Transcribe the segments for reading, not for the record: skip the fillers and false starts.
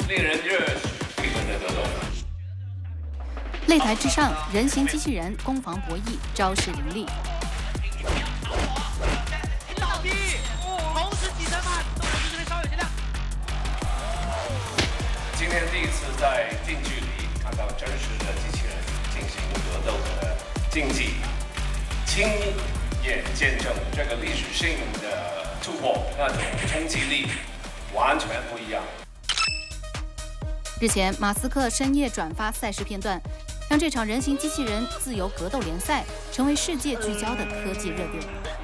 令人热血沸腾的格斗。 擂台之上，人形机器人攻防博弈，招式凌厉。 倒地，同时几层嘛，动作这边稍有些亮。 今天第一次在近距离看到真实的机器人进行格斗的竞技，亲眼见证这个历史性的突破，那种冲击力完全不一样。 日前，马斯克深夜转发赛事片段，让这场人形机器人自由格斗联赛成为世界聚焦的科技热点。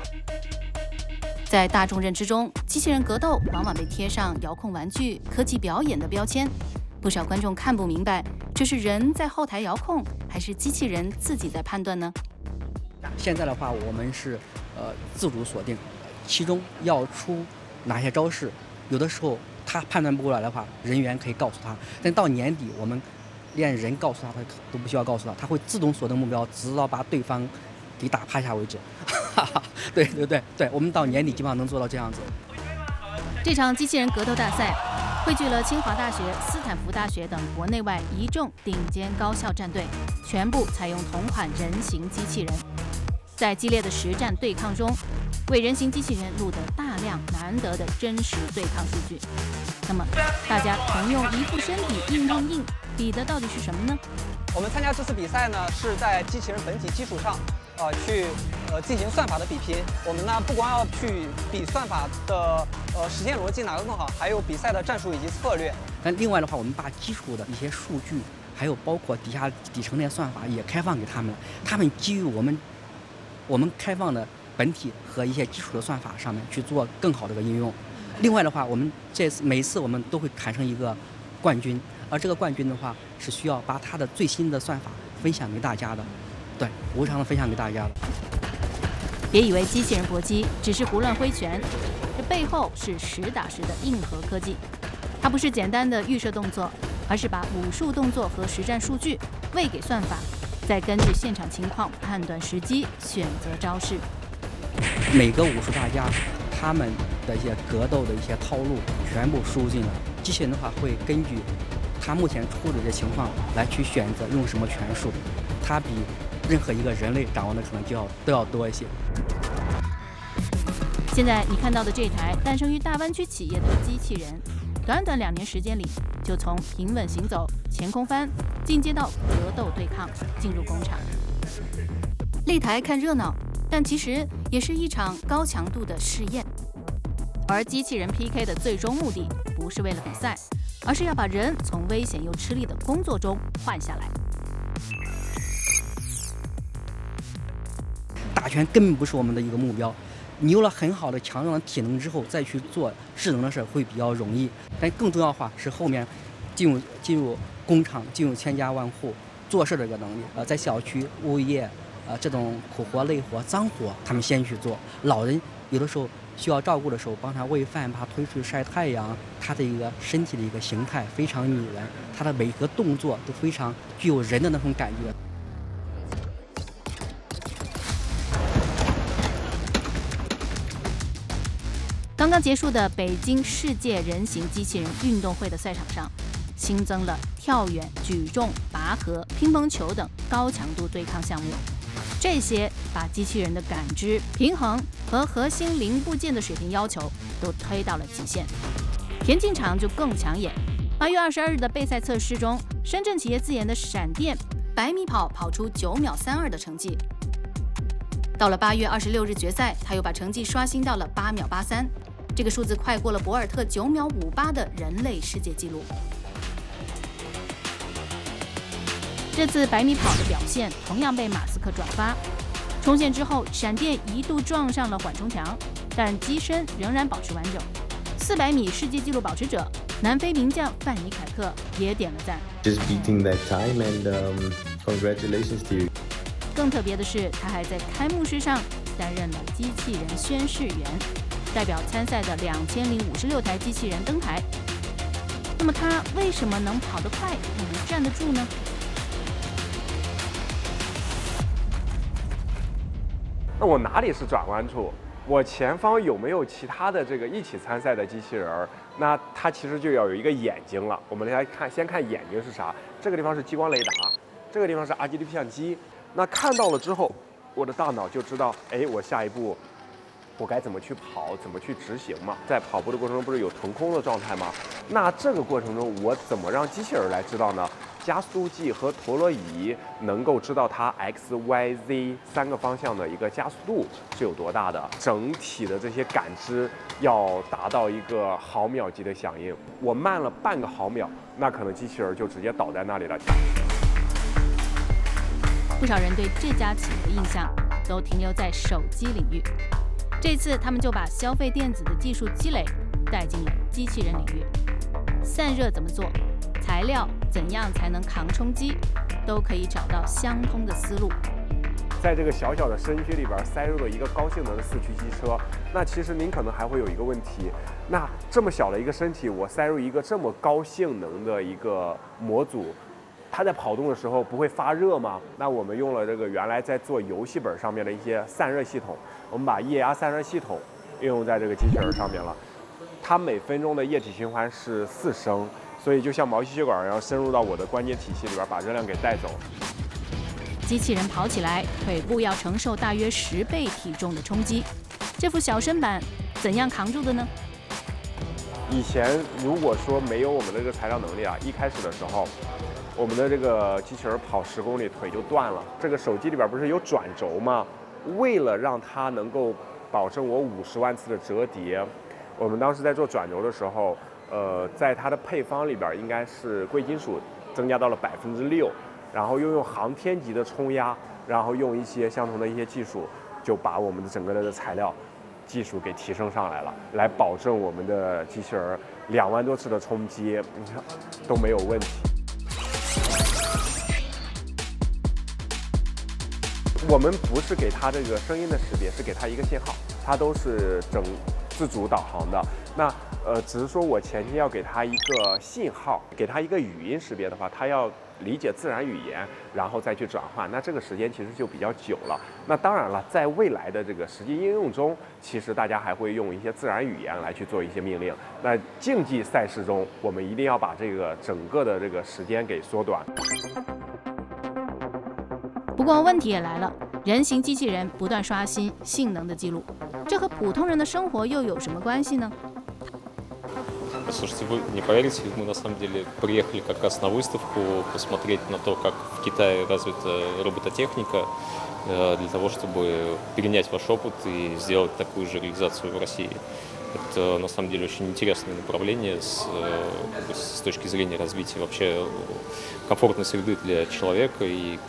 在大众认知中，机器人格斗往往被贴上遥控玩具、科技表演的标签，不少观众看不明白，这是人在后台遥控，还是机器人自己在判断呢？ 现在的话，我们是自主锁定，其中要出哪些招式，有的时候他判断不过来的话，人员可以告诉他，但到年底我们连人告诉他都不需要告诉他，他会自动锁定目标，直到把对方给打趴下为止。对，我们到年底基本上能做到这样子。 这场机器人格斗大赛汇聚了清华大学、斯坦福大学等国内外一众顶尖高校战队，全部采用同款人形机器人。在激烈的实战对抗中，为人形机器人录得大量难得的真实对抗数据。那么，大家同用一副身体硬碰硬，比的到底是什么呢？ 我们参加这次比赛呢，是在机器人本体基础上，去进行算法的比拼。我们呢不光要去比算法的实现逻辑哪个更好，还有比赛的战术以及策略。 但另外的话，我们把基础的一些数据，还有包括底层的算法也开放给他们，他们基于我们开放的本体和一些基础的算法上面去做更好的一个应用。另外的话，我们每次我们都会产生一个冠军，而这个冠军的话是需要把它的最新的算法分享给大家的，对，无偿的分享给大家的。 别以为机器人搏击只是胡乱挥拳，这背后是实打实的硬核科技。它不是简单的预设动作，而是把武术动作和实战数据喂给算法，再根据现场情况判断时机，选择招式。 每个武术大家他们的一些格斗的一些套路全部输入进来，机器人的话会根据他目前出的这情况来去选择用什么拳术，它比任何一个人类掌握的可能都要多一些。 现在你看到的这台诞生于大湾区企业的机器人，短短2年时间里，就从平稳行走、前空翻进阶到格斗对抗，进入工厂。擂台看热闹，但其实也是一场高强度的试验。而机器人 PK 的最终目的不是为了比赛，而是要把人从危险又吃力的工作中换下来。 打拳根本不是我们的一个目标，你有了很好的强壮的体能之后，再去做智能的事会比较容易。但更重要的话是后面进入工厂，进入千家万户做事的一个能力。在小区、物业，这种苦活、累活、脏活，他们先去做。老人有的时候需要照顾的时候，帮他喂饭，把他推出去晒太阳，他的一个身体的一个形态非常拟人，他的每个动作都非常具有人的那种感觉。 刚刚结束的北京世界人形机器人运动会的赛场上，新增了跳远、举重、拔河、乒乓球等高强度对抗项目。这些把机器人的感知、平衡和核心零部件的水平要求都推到了极限。田径场就更抢眼。8月22日的备赛测试中，深圳企业自研的闪电100米跑出9秒32的成绩。到了8月26日决赛，他又把成绩刷新到了8秒83，这个数字快过了博尔特9秒58的人类世界纪录。这次100米跑的表现同样被马斯克转发。冲线之后，闪电一度撞上了缓冲墙，但机身仍然保持完整。400米世界纪录保持者南非名将范尼凯特也点了赞。 Just beating that time and congratulations to you. 更特别的是，他还在开幕式上担任了机器人宣誓员，代表参赛的2056台机器人登台。那么他为什么能跑得快，也能站得住呢？ 那我哪里是转弯处， 我前方有没有其他的这个一起参赛的机器人？那它其实就要有一个眼睛了。我们来看，先看眼睛是啥？这个地方是激光雷达，这个地方是 RGB 相机。那看到了之后，我的大脑就知道，哎，我下一步我该怎么去跑，怎么去执行嘛。在跑步的过程中不是有腾空的状态吗？那这个过程中我怎么让机器人来知道呢？加速计和陀螺仪能够知道它 X、Y、Z 3个方向的一个加速度是有多大的，整体的这些感知要达到一个毫秒级的响应。我慢了半个毫秒，那可能机器人就直接倒在那里了。 不少人对这家企业的印象都停留在手机领域，这次他们就把消费电子的技术积累带进了机器人领域。散热怎么做？材料怎样才能抗冲击，都可以找到相通的思路。 在这个小小的身躯里边塞入了一个高性能的4驱机车，那其实您可能还会有一个问题，那这么小的一个身体，我塞入一个这么高性能的一个模组，它在跑动的时候不会发热吗？那我们用了这个原来在做游戏本上面的一些散热系统，我们把液压散热系统应用在这个机器人上面了。它每分钟的液体循环是4升。所以就像毛细血管一样深入到我的关节体系里边，把热量给带走。 机器人跑起来，腿部要承受大约10倍体重的冲击，这副小身板怎样扛住的呢？ 以前如果说没有我们的这个材料能力啊，一开始的时候，我们的这个机器人跑10公里腿就断了。这个手机里边不是有转轴吗？为了让它能够保证我50万次的折叠，我们当时在做转轴的时候。在它的配方里边应该是贵金属增加到了6%，然后又用航天级的冲压，然后用一些相同的一些技术，就把我们的整个的材料技术给提升上来了，来保证我们的机器人2万多次的冲击都没有问题。我们不是给它这个声音的识别，是给它一个信号，它都是自主导航的。那只是说我前期要给它一个信号，给它一个语音识别的话，它要理解自然语言，然后再去转换，那这个时间其实就比较久了。那当然了，在未来的这个实际应用中，其实大家还会用一些自然语言来去做一些命令。那竞技赛事中，我们一定要把这个整个的这个时间给缩短。 不过问题也来了，人形机器人不断刷新性能的记录，这和普通人的生活又有什么关系呢？ Слушайте, вы не поверите, мы на самом деле приехали как раз на выставку посмотреть на то, как в Китае развита робототехника, для того, чтобы перенять ваш опыт и сделать такую же реализацию в России. Это на самом деле очень интересное направление с точки зрения развития вообще комфортной среды для человека. И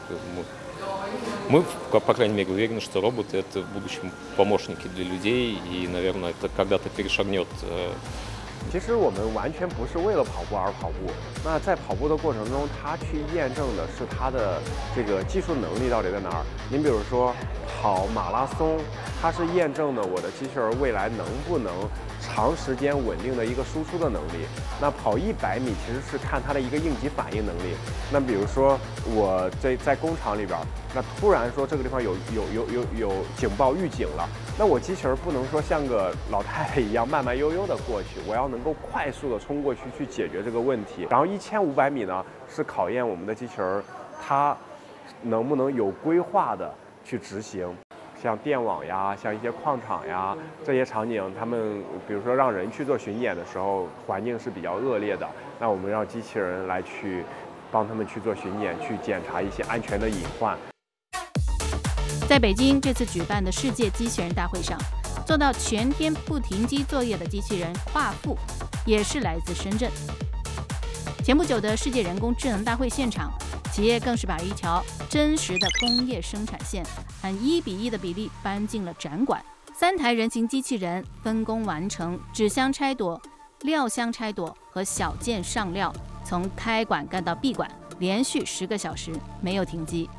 мы, по крайней мере, уверены, что роботы — это в будущем помощники для людей, и, наверное, это когда-то перешагнет. 其实我们完全不是为了跑步而跑步。那在跑步的过程中，它去验证的是它的这个技术能力到底在哪儿。您比如说跑马拉松，它是验证的我的机器人未来能不能长时间稳定的一个输出的能力。那跑100米其实是看它的一个应急反应能力。那比如说我在工厂里边，那突然说这个地方有警报预警了，那我机器人不能说像个老太太一样慢慢悠悠的过去，我要能够快速的冲过去去解决这个问题。然后1500米呢是考验我们的机器人它能不能有规划的去执行。像电网呀，像一些矿场呀，这些场景，他们比如说让人去做巡演的时候，环境是比较恶劣的，那我们让机器人来去帮他们去做巡演，去检查一些安全的隐患。 在北京这次举办的世界机器人大会上，做到全天不停机作业的机器人夸父，也是来自深圳。前不久的世界人工智能大会现场，企业更是把一条真实的工业生产线按1:1的比例搬进了展馆。3台人形机器人分工完成纸箱拆垛、料箱拆垛和小件上料，从开馆干到闭馆，连续10个小时没有停机。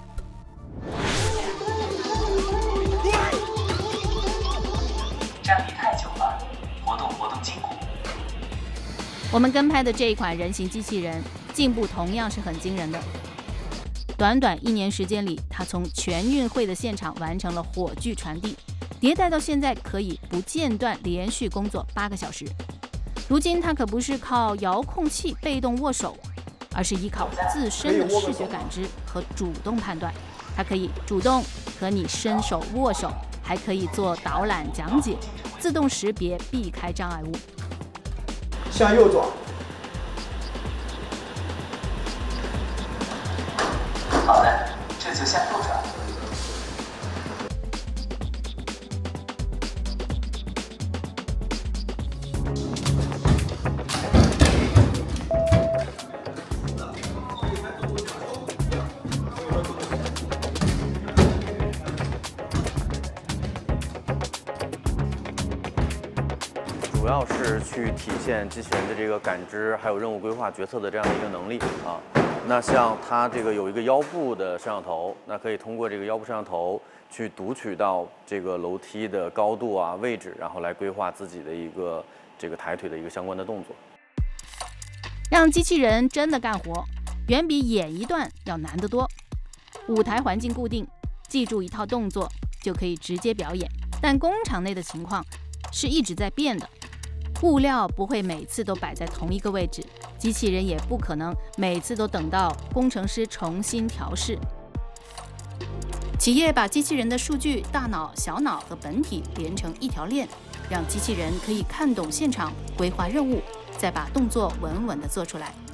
站立太久了，活动筋骨。 我们跟拍的这一款人形机器人进步同样是很惊人的。短短1年时间里，它从全运会的现场完成了火炬传递， 迭代到现在可以不间断连续工作8个小时。如今它可不是靠遥控器被动握手，而是依靠自身的视觉感知和主动判断。它可以主动和你伸手握手，还可以做导览讲解，自动识别避开障碍物。 向右转。 好的，这就向右转。 主要是去体现机器人的这个感知，还有任务规划、决策的这样的一个能力啊。那像它这个有一个腰部的摄像头，那可以通过这个腰部摄像头去读取到这个楼梯的高度啊、位置，然后来规划自己的一个这个抬腿的一个相关的动作。 让机器人真的干活，远比演一段要难得多。舞台环境固定，记住一套动作就可以直接表演，但工厂内的情况是一直在变的。物料不会每次都摆在同一个位置，机器人也不可能每次都等到工程师重新调试。企业把机器人的数据、大脑、小脑和本体连成一条链，让机器人可以看懂现场、规划任务，再把动作稳稳地做出来。